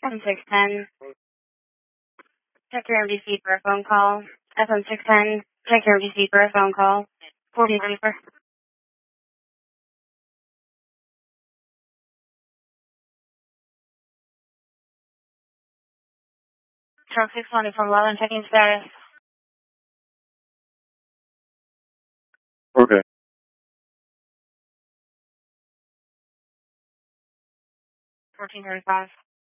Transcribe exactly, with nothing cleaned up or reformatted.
F M six ten. Check your M D C for a phone call. F M six ten. Check your M D C for a phone call. fourteen ninety-four. Truck six twenty from eleven, checking status. Okay. fourteen thirty-five.